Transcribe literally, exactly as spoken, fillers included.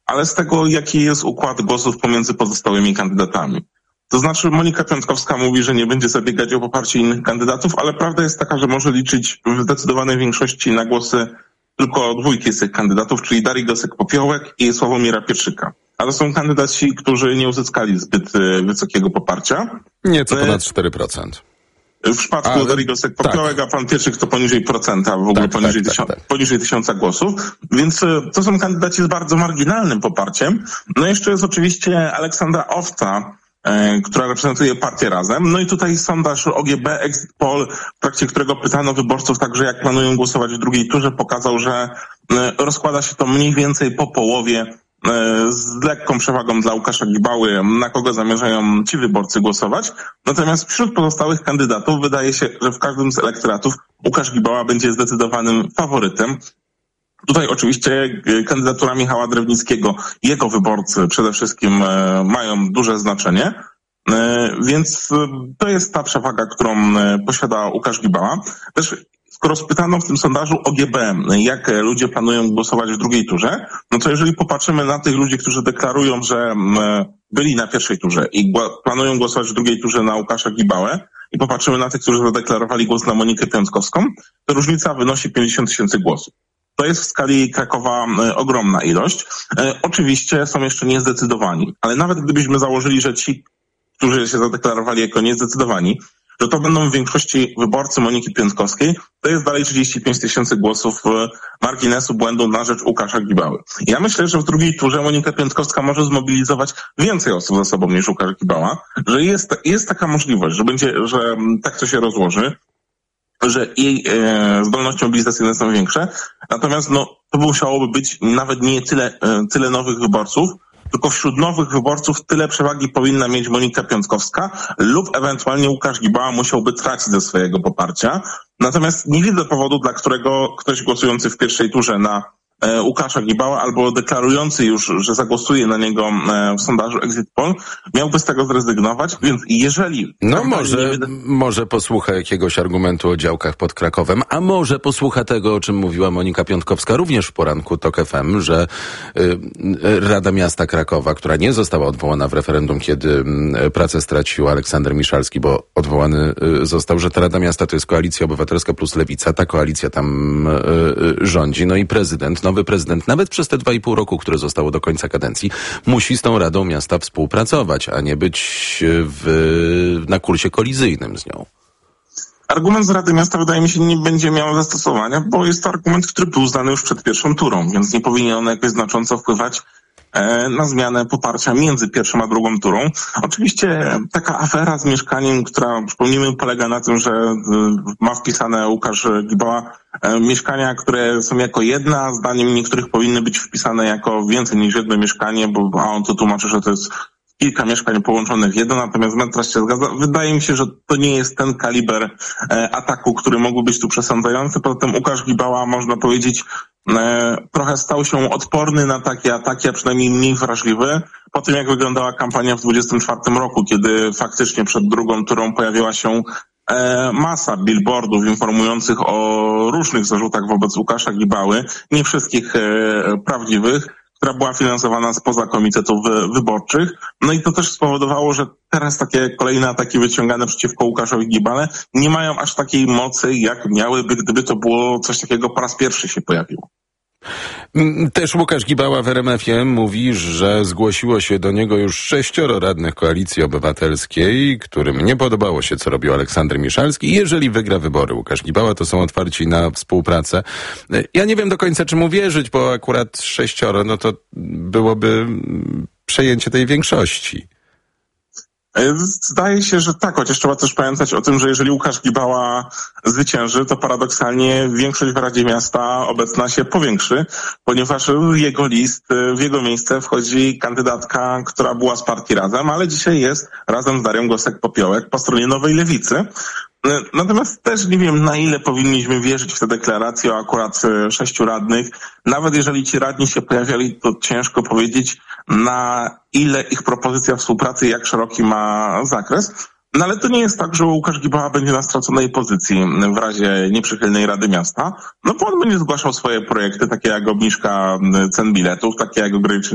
ale z tego, jaki jest układ głosów pomiędzy pozostałymi kandydatami. To znaczy Monika Piątkowska mówi, że nie będzie zabiegać o poparcie innych kandydatów, ale prawda jest taka, że może liczyć w zdecydowanej większości na głosy tylko dwójki z tych kandydatów, czyli Darii Gosek-Popiołek i Sławomira Pietrzyka. Ale są kandydaci, którzy nie uzyskali zbyt wysokiego poparcia. Nieco ponad cztery procent. W przypadku Darii Gosek-Popiołek, tak. A pan Pietrzyk to poniżej procenta, w ogóle tak, poniżej, tak, tysiąc, tak, tak. poniżej tysiąca głosów. Więc to są kandydaci z bardzo marginalnym poparciem. No jeszcze jest oczywiście Aleksandra Owca, która reprezentuje partię Razem. No i tutaj sondaż O G B Exit Poll, w trakcie którego pytano wyborców także jak planują głosować w drugiej turze, pokazał, że rozkłada się to mniej więcej po połowie z lekką przewagą dla Łukasza Gibały, na kogo zamierzają ci wyborcy głosować. Natomiast wśród pozostałych kandydatów wydaje się, że w każdym z elektoratów Łukasz Gibała będzie zdecydowanym faworytem. Tutaj oczywiście kandydatura Michała Drewnickiego, jego wyborcy przede wszystkim mają duże znaczenie, więc to jest ta przewaga, którą posiada Łukasz Gibała. Też skoro spytano w tym sondażu O G B, jak ludzie planują głosować w drugiej turze, no to jeżeli popatrzymy na tych ludzi, którzy deklarują, że byli na pierwszej turze i planują głosować w drugiej turze na Łukasza Gibałę i popatrzymy na tych, którzy zadeklarowali głos na Monikę Piątkowską, to różnica wynosi pięćdziesiąt tysięcy głosów. To jest w skali Krakowa ogromna ilość. Oczywiście są jeszcze niezdecydowani, ale nawet gdybyśmy założyli, że ci, którzy się zadeklarowali jako niezdecydowani, że to będą w większości wyborcy Moniki Piątkowskiej, to jest dalej trzydzieści pięć tysięcy głosów marginesu błędu na rzecz Łukasza Gibały. Ja myślę, że w drugiej turze Monika Piątkowska może zmobilizować więcej osób za sobą niż Łukasz Gibała, że jest, jest taka możliwość, że będzie, że tak to się rozłoży, że jej e, zdolności mobilizacyjne są większe. Natomiast no, to musiałoby być nawet nie tyle, e, tyle nowych wyborców, tylko wśród nowych wyborców tyle przewagi powinna mieć Monika Piątkowska lub ewentualnie Łukasz Gibała musiałby tracić ze swojego poparcia. Natomiast nie widzę powodu, dla którego ktoś głosujący w pierwszej turze na e, Łukasza Gibała albo deklarujący już, że zagłosuje na niego e, w sondażu Exit Poll, miałby z tego zrezygnować, więc jeżeli... No może, wyda... może posłucha jakiegoś argumentu o działkach pod Krakowem, a może posłucha tego, o czym mówiła Monika Piątkowska również w poranku Tok F M, że y, Rada Miasta Krakowa, która nie została odwołana w referendum, kiedy y, pracę stracił Aleksander Miszalski, bo odwołany y, został, że ta Rada Miasta to jest Koalicja Obywatelska plus Lewica, ta koalicja tam y, y, rządzi, no i prezydent, nowy prezydent, nawet przez te dwa i pół roku, które zostało do końca kadencji, musi z tą Radą Miasta współpracować, a nie być w, na kursie kolizyjnym z nią. Argument z Rady Miasta wydaje mi się nie będzie miał zastosowania, bo jest to argument, który był znany już przed pierwszą turą, więc nie powinien on jakoś znacząco wpływać e, na zmianę poparcia między pierwszą a drugą turą. Oczywiście taka afera z mieszkaniem, która, przypomnijmy, polega na tym, że e, ma wpisane Łukasz Gibała e, mieszkania, które są jako jedna, zdaniem niektórych powinny być wpisane jako więcej niż jedno mieszkanie, bo a on to tłumaczy, że to jest kilka mieszkań połączonych w jedno, natomiast Metraś się zgadza. Wydaje mi się, że to nie jest ten kaliber e, ataku, który mógłby być tu przesądzający. Poza tym Łukasz Gibała, można powiedzieć, e, trochę stał się odporny na takie ataki, a przynajmniej mniej wrażliwy. Po tym, jak wyglądała kampania w dwudziestym czwartym roku, kiedy faktycznie przed drugą turą pojawiła się e, masa billboardów informujących o różnych zarzutach wobec Łukasza Gibały, nie wszystkich e, prawdziwych, która była finansowana spoza komitetów wyborczych. No i to też spowodowało, że teraz takie kolejne ataki wyciągane przeciwko Łukaszowi Gibale nie mają aż takiej mocy, jak miałyby, gdyby to było coś takiego po raz pierwszy się pojawiło. Też Łukasz Gibała w R M F ie mówi, że zgłosiło się do niego już sześcioro radnych Koalicji Obywatelskiej, którym nie podobało się, co robił Aleksander Miszalski. I jeżeli wygra wybory Łukasz Gibała, to są otwarci na współpracę. Ja nie wiem do końca, czy mu wierzyć, bo akurat sześcioro, no to byłoby przejęcie tej większości. Zdaje się, że tak, chociaż trzeba też pamiętać o tym, że jeżeli Łukasz Gibała zwycięży, to paradoksalnie większość w Radzie Miasta obecna się powiększy, ponieważ w jego list, w jego miejsce wchodzi kandydatka, która była z partii Razem, ale dzisiaj jest razem z Darią Gosek-Popiołek po stronie Nowej Lewicy. Natomiast też nie wiem, na ile powinniśmy wierzyć w tę deklarację o akurat sześciu radnych. Nawet jeżeli ci radni się pojawiali, to ciężko powiedzieć, na ile ich propozycja współpracy, jak szeroki ma zakres. No ale to nie jest tak, że Łukasz Gibała będzie na straconej pozycji w razie nieprzychylnej Rady Miasta. No bo on będzie zgłaszał swoje projekty, takie jak obniżka cen biletów, takie jak ograniczenie